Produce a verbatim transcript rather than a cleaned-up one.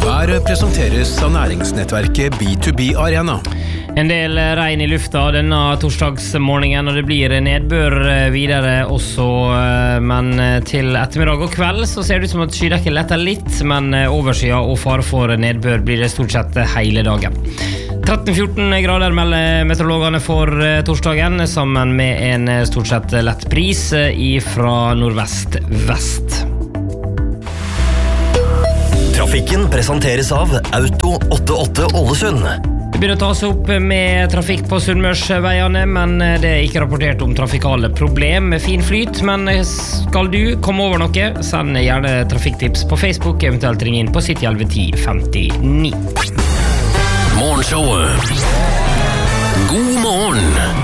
Været presenteres av næringsnettverket B to B Arena. En del regn I lufta denne torsdagsmorgenen, og det blir nedbør videre også, men til ettermiddag og kveld så ser det ut som at skydekket letter litt, men overskya og fare for nedbør blir det stort sett hele dagen. tretten til fjorten grader melder meteorologene for torsdagen, sammen med en stort sett lett bris fra nordvest-vest. Trafikken presenteres av Auto åttiåtte Ålesund. Det begynner å ta seg opp med trafikk på Sunnmørsveiene, men det er ikke rapportert om trafikale problem med fin flyt. Men skal du komme over noe, send gjerne trafikktips på Facebook, eventuelt ring inn på sytti elleve ti femtini. Morgenshowet. God morgen!